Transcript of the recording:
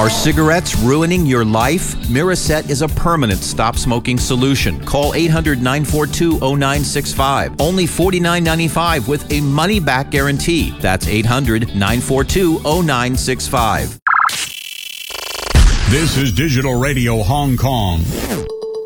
Are cigarettes ruining your life? Miraset is a permanent stop smoking solution. Call 800-942-0965. Only $49.95 with a money-back guarantee. That's 800-942-0965. This is Digital Radio Hong Kong.